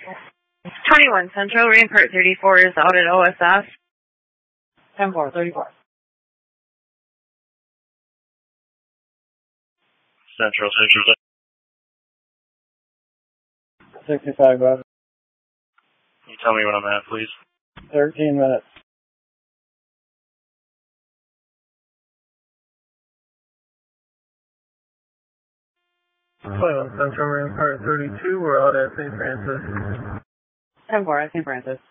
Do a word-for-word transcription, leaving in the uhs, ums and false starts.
twenty-one Central, Rampart thirty-four is out at O S F. ten four, thirty-four. Central, Central. sixty-five, Roger. Can you tell me when I'm at, please? thirteen minutes. twenty-one Central, Rampart thirty-two, we're out at Saint Francis. ten four at Saint Francis.